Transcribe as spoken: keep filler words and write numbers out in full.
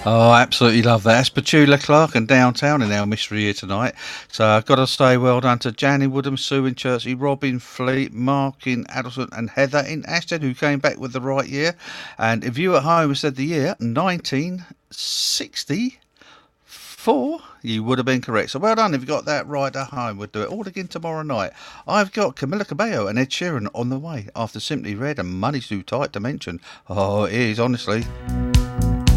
Oh, absolutely love that. That's Petula Clark and Downtown in our mystery here tonight. So I've got to say well done to Janny Woodham, Sue in Chertsey, Robin Fleet, Mark in Addleston and Heather in Ashton, who came back with the right year. And if you at home said the year nineteen sixty-four, you would have been correct. So well done if you got that right at home. We'll do it all again tomorrow night. I've got Camilla Cabello and Ed Sheeran on the way after Simply Red and Money's Too Tight to Mention. Oh, it is, honestly.